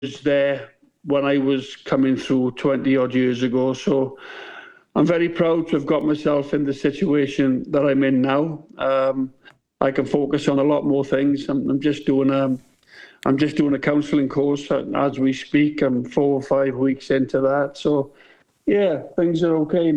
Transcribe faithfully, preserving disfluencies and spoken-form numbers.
was there when I was coming through twenty odd years ago. So I'm very proud to have got myself in the situation that I'm in now. Um, I can focus on a lot more things. I'm, I'm just doing a, I'm just doing a counselling course as we speak. I'm four or five weeks into that. So yeah, things are okay